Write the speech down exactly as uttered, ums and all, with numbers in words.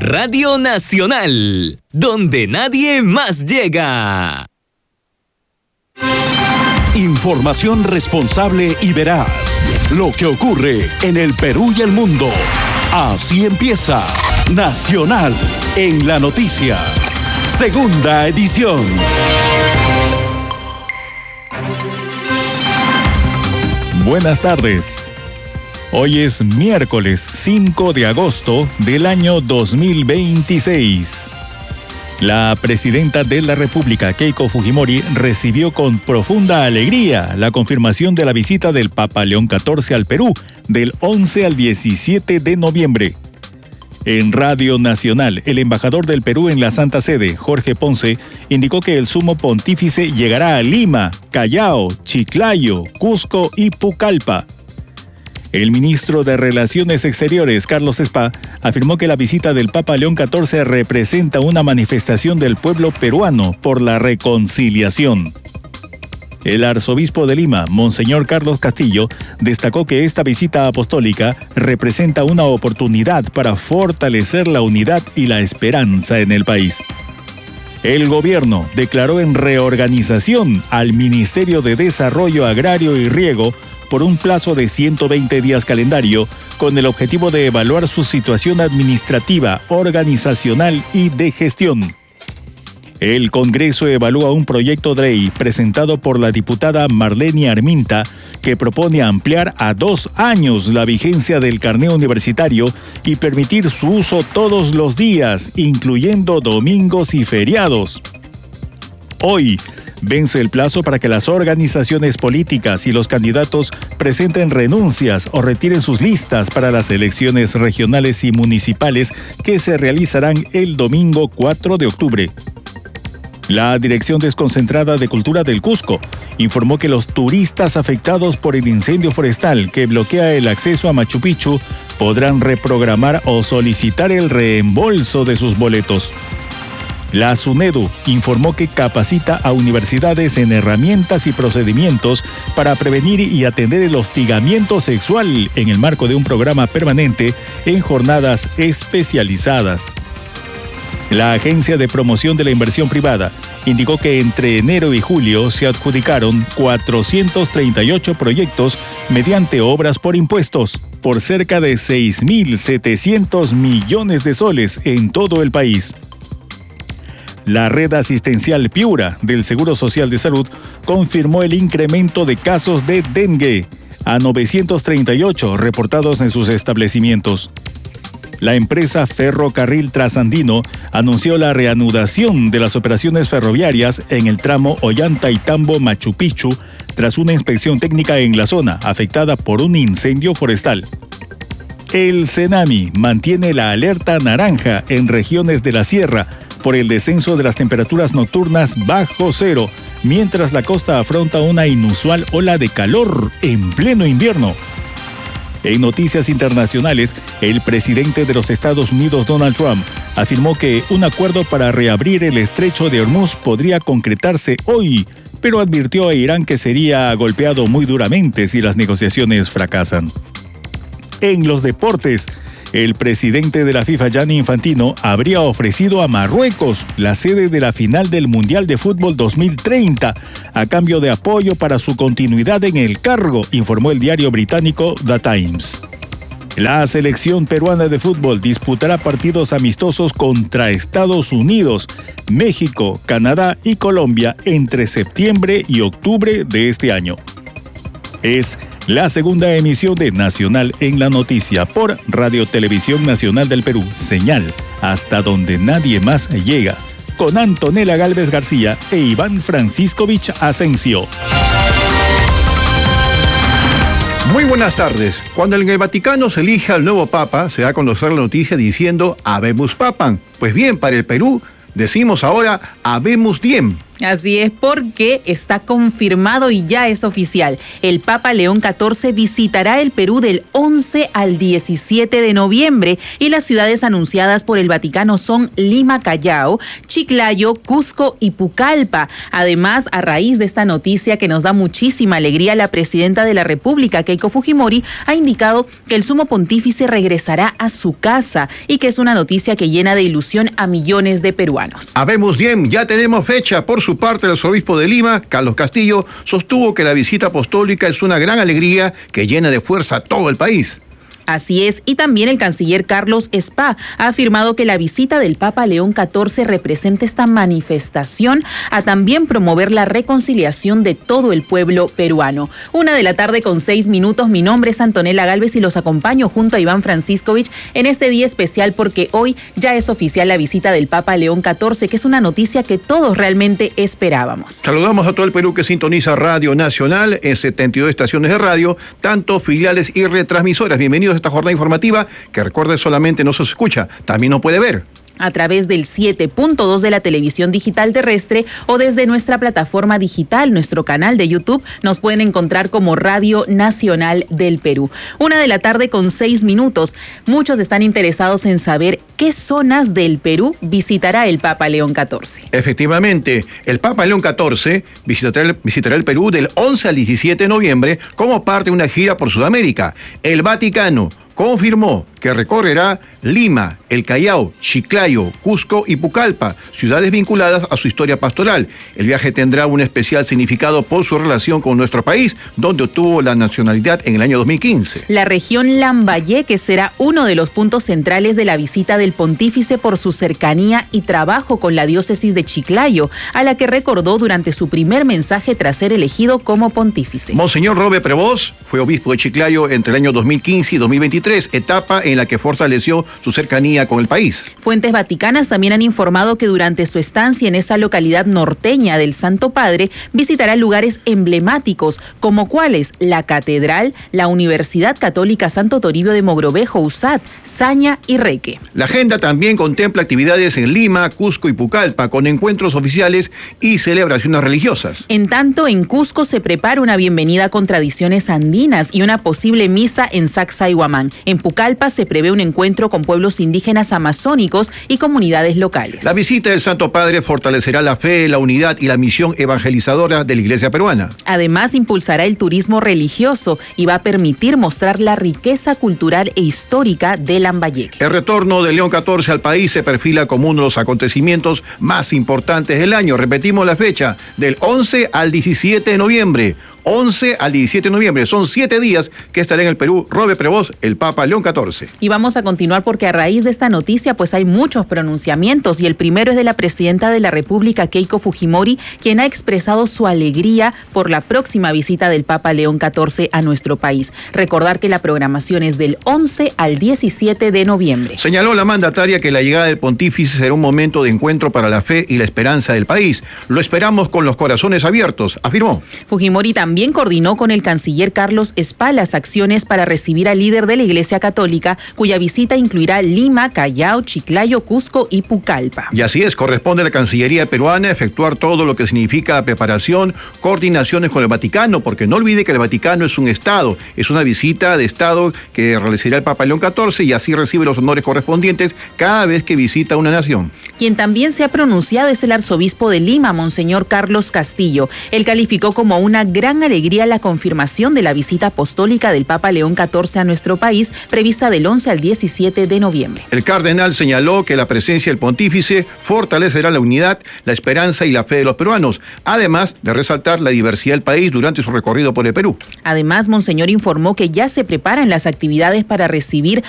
Radio Nacional, donde nadie más llega. Información responsable y veraz. Lo que ocurre en el Perú y el mundo. Así empieza Nacional en la Noticia. Segunda edición. Buenas tardes. Hoy es miércoles cinco de agosto del año dos mil veintiséis. La presidenta de la República, Keiko Fujimori, recibió con profunda alegría la confirmación de la visita del Papa León catorce al Perú del once al diecisiete de noviembre. En Radio Nacional, el embajador del Perú en la Santa Sede, Jorge Ponce, indicó que el sumo pontífice llegará a Lima, Callao, Chiclayo, Cusco y Pucallpa. El ministro de Relaciones Exteriores, Carlos Espa, afirmó que la visita del Papa León catorce representa una manifestación del pueblo peruano por la reconciliación. El arzobispo de Lima, Monseñor Carlos Castillo, destacó que esta visita apostólica representa una oportunidad para fortalecer la unidad y la esperanza en el país. El gobierno declaró en reorganización al Ministerio de Desarrollo Agrario y Riego por un plazo de ciento veinte días calendario, con el objetivo de evaluar su situación administrativa, organizacional y de gestión. El Congreso evalúa un proyecto de ley presentado por la diputada Marlene Arminta que propone ampliar a dos años la vigencia del carné universitario y permitir su uso todos los días, incluyendo domingos y feriados. Hoy vence el plazo para que las organizaciones políticas y los candidatos presenten renuncias o retiren sus listas para las elecciones regionales y municipales que se realizarán el domingo cuatro de octubre. La Dirección Desconcentrada de Cultura del Cusco informó que los turistas afectados por el incendio forestal que bloquea el acceso a Machu Picchu podrán reprogramar o solicitar el reembolso de sus boletos. La SUNEDU informó que capacita a universidades en herramientas y procedimientos para prevenir y atender el hostigamiento sexual en el marco de un programa permanente en jornadas especializadas. La Agencia de Promoción de la Inversión Privada indicó que entre enero y julio se adjudicaron cuatrocientos treinta y ocho proyectos mediante obras por impuestos por cerca de seis mil setecientos millones de soles en todo el país. La red asistencial Piura del Seguro Social de Salud confirmó el incremento de casos de dengue a novecientos treinta y ocho reportados en sus establecimientos. La empresa Ferrocarril Trasandino anunció la reanudación de las operaciones ferroviarias en el tramo Ollantaytambo-Machu Picchu tras una inspección técnica en la zona afectada por un incendio forestal. El CENAMI mantiene la alerta naranja en regiones de la sierra por el descenso de las temperaturas nocturnas bajo cero, mientras la costa afronta una inusual ola de calor en pleno invierno. En noticias internacionales, el presidente de los Estados Unidos, Donald Trump, afirmó que un acuerdo para reabrir el estrecho de Hormuz podría concretarse hoy, pero advirtió a Irán que sería golpeado muy duramente si las negociaciones fracasan. En los deportes, el presidente de la FIFA, Gianni Infantino, habría ofrecido a Marruecos la sede de la final del Mundial de Fútbol dos mil treinta a cambio de apoyo para su continuidad en el cargo, informó el diario británico The Times. La selección peruana de fútbol disputará partidos amistosos contra Estados Unidos, México, Canadá y Colombia entre septiembre y octubre de este año. Es la segunda emisión de Nacional en la Noticia por Radio Televisión Nacional del Perú, señal hasta donde nadie más llega, con Antonella Gálvez García e Iván Franciscovich Asensio. Muy buenas tardes. Cuando en el Vaticano se elige al nuevo Papa, se da a conocer la noticia diciendo Habemus Papam. Pues bien, para el Perú decimos ahora Habemus Diem. Así es, porque está confirmado y ya es oficial. El Papa León catorce visitará el Perú del once al diecisiete de noviembre y las ciudades anunciadas por el Vaticano son Lima, Callao, Chiclayo, Cusco y Pucallpa. Además, a raíz de esta noticia que nos da muchísima alegría, la presidenta de la República, Keiko Fujimori, ha indicado que el sumo pontífice regresará a su casa y que es una noticia que llena de ilusión a millones de peruanos. Habemos bien, ya tenemos fecha. Por su parte, el arzobispo de Lima, Carlos Castillo, sostuvo que la visita apostólica es una gran alegría que llena de fuerza a todo el país. Así es, y también el canciller Carlos Spa ha afirmado que la visita del Papa León catorce representa esta manifestación a también promover la reconciliación de todo el pueblo peruano. Una de la tarde con seis minutos, mi nombre es Antonella Galvez y los acompaño junto a Iván Franciscovich en este día especial porque hoy ya es oficial la visita del Papa León catorce, que es una noticia que todos realmente esperábamos. Saludamos a todo el Perú que sintoniza Radio Nacional en setenta y dos estaciones de radio, tanto filiales y retransmisoras. Bienvenidos esta jornada informativa que, recuerde, solamente no se escucha, también no puede ver. A través del siete punto dos de la televisión digital terrestre o desde nuestra plataforma digital, nuestro canal de YouTube, nos pueden encontrar como Radio Nacional del Perú. Una de la tarde con seis minutos. Muchos están interesados en saber qué zonas del Perú visitará el Papa León catorce. Efectivamente, el Papa León catorce visitará el, visitará el Perú del once al diecisiete de noviembre como parte de una gira por Sudamérica. El Vaticano confirmó que recorrerá Lima, El Callao, Chiclayo, Cusco y Pucallpa, ciudades vinculadas a su historia pastoral. El viaje tendrá un especial significado por su relación con nuestro país, donde obtuvo la nacionalidad en el año dos mil quince. La región Lambayeque será uno de los puntos centrales de la visita del pontífice por su cercanía y trabajo con la diócesis de Chiclayo, a la que recordó durante su primer mensaje tras ser elegido como pontífice. Monseñor Robe Prevost fue obispo de Chiclayo entre el año dos mil quince y dos mil veintitrés, etapa en la que fortaleció su cercanía con el país. Fuentes vaticanas también han informado que durante su estancia en esa localidad norteña del Santo Padre visitará lugares emblemáticos como cuáles la Catedral, la Universidad Católica Santo Toribio de Mogrovejo, U S A T, Saña y Reque. La agenda también contempla actividades en Lima, Cusco y Pucallpa con encuentros oficiales y celebraciones religiosas. En tanto, en Cusco se prepara una bienvenida con tradiciones andinas y una posible misa en Sacsayhuamán. En Pucallpa se prevé un encuentro con pueblos indígenas amazónicos y comunidades locales. La visita del Santo Padre fortalecerá la fe, la unidad y la misión evangelizadora de la Iglesia peruana. Además, impulsará el turismo religioso y va a permitir mostrar la riqueza cultural e histórica de Lambayeque. El retorno de León catorce al país se perfila como uno de los acontecimientos más importantes del año. Repetimos la fecha, del once al diecisiete de noviembre. once al diecisiete de noviembre. Son siete días que estará en el Perú Robe Prevost, el Papa León catorce. Y vamos a continuar porque a raíz de esta noticia pues hay muchos pronunciamientos y el primero es de la presidenta de la República, Keiko Fujimori, quien ha expresado su alegría por la próxima visita del Papa León catorce a nuestro país. Recordar que la programación es del once al diecisiete de noviembre. Señaló la mandataria que la llegada del pontífice será un momento de encuentro para la fe y la esperanza del país. Lo esperamos con los corazones abiertos, afirmó. Fujimori también También coordinó con el canciller Carlos Spa las acciones para recibir al líder de la Iglesia Católica, cuya visita incluirá Lima, Callao, Chiclayo, Cusco y Pucallpa. Y así es, corresponde a la Cancillería peruana efectuar todo lo que significa la preparación, coordinaciones con el Vaticano, porque no olvide que el Vaticano es un Estado, es una visita de Estado que realizará el Papa León catorce y así recibe los honores correspondientes cada vez que visita una nación. Quien también se ha pronunciado es el arzobispo de Lima, Monseñor Carlos Castillo. Él calificó como una gran alegría la confirmación de la visita apostólica del Papa León catorce a nuestro país, prevista del once al diecisiete de noviembre. El cardenal señaló que la presencia del pontífice fortalecerá la unidad, la esperanza y la fe de los peruanos, además de resaltar la diversidad del país durante su recorrido por el Perú. Además, Monseñor informó que ya se preparan las actividades para recibir